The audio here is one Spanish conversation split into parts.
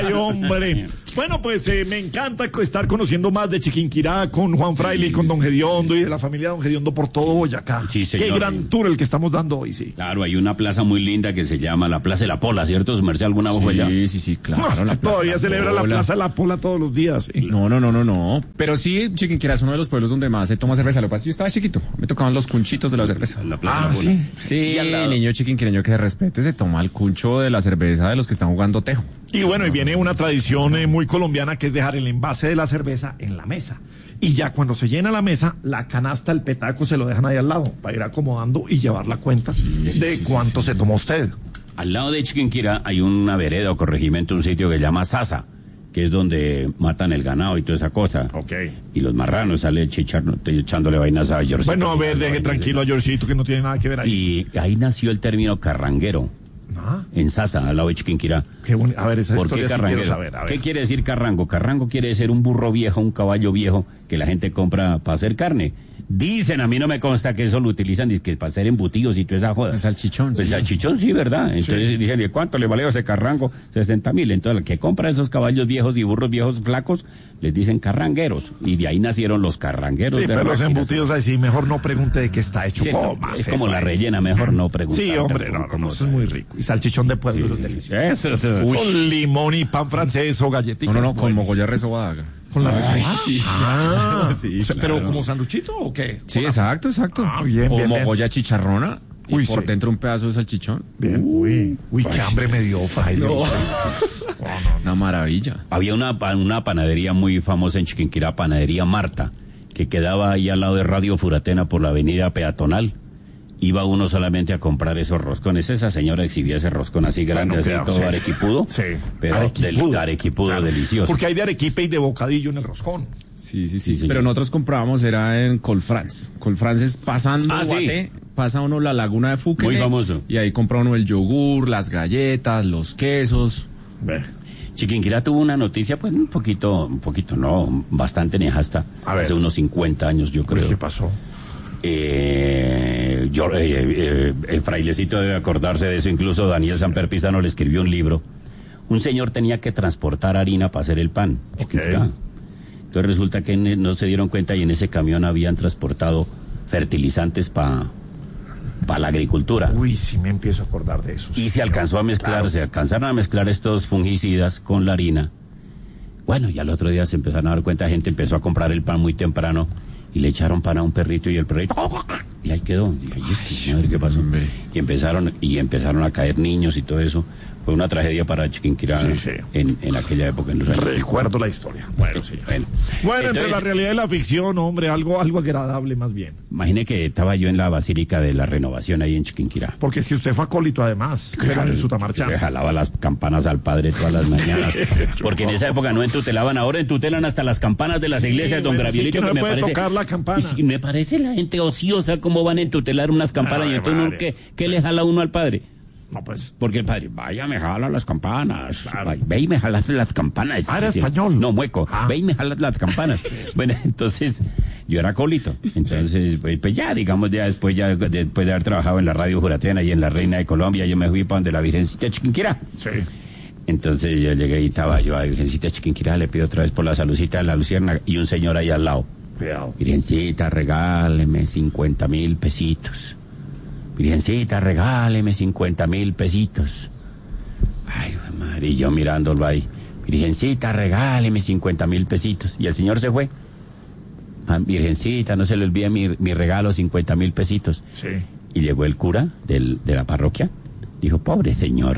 Ay, hombre. Bueno, pues me encanta estar conociendo más de Chiquinquirá con Juan Fraile y con Don Gediondo y de la familia Don Gediondo por todo Boyacá. Sí, señor. Qué gran tour el que estamos dando hoy, sí. Claro, hay una plaza muy linda que se llama la Plaza de la Pola, ¿cierto? ¿Su merced alguna vez fue allá? Sí, claro. la Todavía celebra la Plaza de la Pola todos los días. Sí. No. Pero sí, Chiquinquirá es uno de los pueblos donde más se toma cerveza. Lo que pasa es que yo estaba chiquito. Me tocaban los cunchitos de la cerveza. La Plaza de la Pola. sí. Sí, el niño chiquinquireño que se respete se toma el cuncho de la cerveza de los que están jugando tejo. Y bueno, y viene una tradición muy colombiana que es dejar el envase de la cerveza en la mesa. Y ya cuando se llena la mesa, la canasta, el petaco se lo dejan ahí al lado para ir acomodando y llevar la cuenta de cuánto se tomó usted. Al lado de Chiquinquirá hay una vereda o corregimiento, un sitio que se llama Sasa, que es donde matan el ganado y toda esa cosa. Ok. Y los marranos sale chicharro, echándole vainas a Georgito. Bueno, a ver, deje tranquilo a Georgito que no tiene nada que ver ahí. Y ahí nació el término carranguero. Ah, En Sasa, al lado de Chiquinquirá. qué bonito. A ver, esa ¿Por qué historia sí carranguero? quiero saber. A ver. ¿Qué quiere decir carrango? Carrango quiere decir un burro viejo, un caballo viejo que la gente compra para hacer carne. Dicen, a mí no me consta que eso lo utilizan que para hacer embutidos y toda esa joda. El salchichón. El salchichón sí, ¿verdad? Entonces dije, ¿cuánto le vale ese carrango? 60,000. Entonces, el que compra esos caballos viejos y burros viejos flacos, les dicen carrangueros. Y de ahí nacieron los carrangueros. Sí, de pero los Ráquinas. embutidos ahí sí, mejor no pregunte de qué está hecho. Sí, Comas es como eso la ahí. rellena, mejor no preguntar. Sí, hombre, no, eso es muy rico. Y salchichón de pueblo, eso es delicioso. Eso. Con limón y pan francés o galletitas. No, con buenísimo. mogolla resobada. Con la Sí. Sí, Sí, pero claro. como sanduchito o qué? Sí, exacto. Ah, bien, o bien, bien. mogolla chicharrona y Uy, por sí. dentro un pedazo de salchichón. Bien. Uy, qué hambre me dio, Fraile. Una maravilla. Había una panadería muy famosa en Chiquinquirá, Panadería Marta, que quedaba ahí al lado de Radio Furatena por la avenida peatonal. Iba uno solamente a comprar esos roscones. Esa señora exhibía ese roscón así grande, Bueno, así claro, todo sí. arequipudo. Sí. Pero arequipudo Claro. delicioso. Porque hay de arequipe y de bocadillo en el roscón. Sí. señor. Pero nosotros comprábamos, era en Colfrance. Colfrance es pasando Ah, sí. Guaté, pasa uno la laguna de Fuquene. Muy famoso. Y ahí compra uno el yogur, las galletas, los quesos. Chiquinquirá tuvo una noticia, pues un poquito no, bastante nefasta. A ver. Hace unos 50 años, yo creo. ¿Qué pasó? Frailecito debe acordarse de eso, incluso Daniel Samper Pizano le escribió un libro. Un señor tenía que transportar harina para hacer el pan. Ok. Entonces resulta que no se dieron cuenta y en ese camión habían transportado fertilizantes para la agricultura. Uy, sí me empiezo a acordar de eso. Y se alcanzó a mezclar, Claro. se alcanzaron a mezclar estos fungicidas con la harina. Bueno, y al otro día se empezaron a dar cuenta, gente empezó a comprar el pan muy temprano y le echaron pan a un perrito y el perrito y ahí quedó. Dije, ¿y este madre qué pasó? Y empezaron a caer niños y todo eso. Fue una tragedia para Chiquinquirá Sí. en aquella época, en los años. Recuerdo la historia. Bueno, sí. Bueno, entre Entonces, la realidad y la ficción, hombre, algo agradable más bien. Imagine que estaba yo en la Basílica de la Renovación ahí en Chiquinquirá. Porque es que usted fue acólito además, pero en el Sutamarchán. Le jalaba las campanas al padre todas las mañanas. Porque en esa época no entutelaban, ahora entutelan hasta las campanas de las iglesias, don bueno, Gravielito, sí, que no que me puede parece. tocar la campana. Y sí, me parece la gente ociosa cómo van a entutelar unas campanas y entonces uno, ¿qué le jala uno al padre? No, pues. Porque el padre, vaya, me jala las campanas. Vaya, ve y me jalas las campanas. Ah, era Sí, español. No, mueco. Ah. Ve y me jalas las campanas. Bueno, entonces, yo era acólito. Entonces, pues ya, digamos, después de haber trabajado en la Radio Juratena y en la Reina de Colombia, yo me fui para donde la Virgencita Chiquinquirá. Sí. Entonces yo llegué y estaba yo a Virgencita Chiquinquirá, le pido otra vez por la salucita de la Luciérnaga y un señor ahí al lado. Cuidado. Virgencita, regáleme 50,000 pesitos. Virgencita, regáleme 50,000 pesitos. Ay, madre, y yo mirándolo ahí. Virgencita, regáleme 50,000 pesitos. Y el señor se fue. Ah, Virgencita, no se le olvide mi regalo, 50,000 pesitos. Sí. Y llegó el cura de la parroquia. Dijo, pobre señor,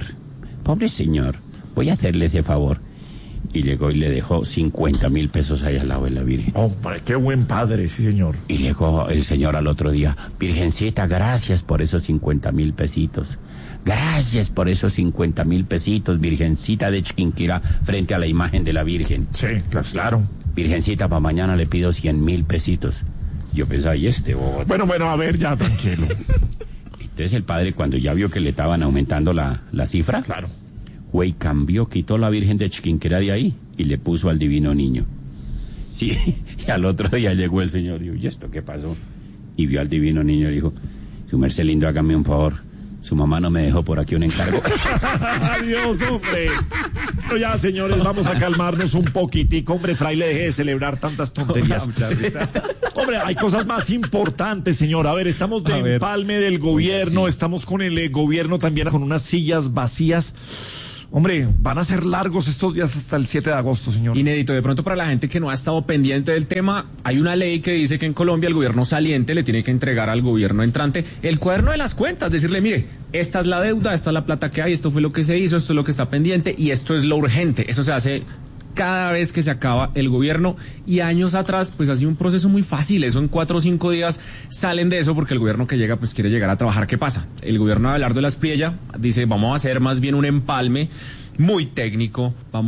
voy a hacerle ese favor. Y llegó y le dejó 50,000 pesos ahí al lado de la Virgen. Hombre, qué buen padre, sí, señor. Y llegó el señor al otro día, Virgencita, gracias por esos 50,000 pesitos. Gracias por esos 50,000 pesitos, Virgencita de Chiquinquirá, frente a la imagen de la Virgen. Sí, claro. Virgencita, para mañana le pido 100,000 pesitos. Yo pensaba, ¿y este bobo? Bueno, a ver, ya, tranquilo. Entonces el padre, cuando ya vio que le estaban aumentando la cifra, Claro. fue y cambió, quitó la Virgen de Chiquinquirá de ahí y le puso al Divino Niño. Sí, y al otro día llegó el señor y dijo, ¿y esto qué pasó? Y vio al Divino Niño y dijo, su merced lindo, hágame un favor. Su mamá no me dejó por aquí un encargo. Adiós, hombre. Pero ya, señores, vamos a calmarnos un poquitico. Hombre, fraile, deje de celebrar tantas tonterías. Hombre, hay cosas más importantes, señor. A ver, estamos de empalme del gobierno, sí. estamos con el gobierno también con unas sillas vacías. Hombre, van a ser largos estos días hasta el 7 de agosto, señor. Inédito, de pronto para la gente que no ha estado pendiente del tema, hay una ley que dice que en Colombia el gobierno saliente le tiene que entregar al gobierno entrante el cuaderno de las cuentas, decirle, mire, esta es la deuda, esta es la plata que hay, esto fue lo que se hizo, esto es lo que está pendiente y esto es lo urgente. Eso se hace cada vez que se acaba el gobierno, y años atrás pues ha sido un proceso muy fácil, eso en 4 o 5 días salen de eso porque el gobierno que llega pues quiere llegar a trabajar. ¿Qué pasa? El gobierno de Abelardo Espriella dice, vamos a hacer más bien un empalme muy técnico, vamos